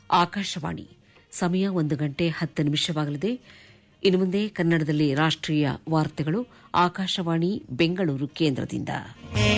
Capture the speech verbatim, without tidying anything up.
ಆಕಾಶವಾಣಿ ಸಮಯ ಒಂದು ಗಂಟೆ ಹತ್ತು ನಿಮಿಷವಾಗಲಿದೆ. ಇನ್ನು ಮುಂದೆ ಕನ್ನಡದಲ್ಲಿ ರಾಷ್ಟೀಯ ವಾರ್ತೆಗಳು ಆಕಾಶವಾಣಿ ಬೆಂಗಳೂರು ಕೇಂದ್ರದಿಂದ.